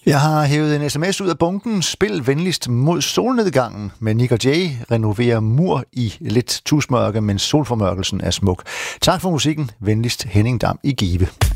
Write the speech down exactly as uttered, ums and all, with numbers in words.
Jeg har hævet en sms ud af bunken. Spil venligst mod solnedgangen med Nick og Jay. Renoverer mur i lidt tusmørke, men solformørkelsen er smuk. Tak for musikken. Venligst Henning Dam i Give.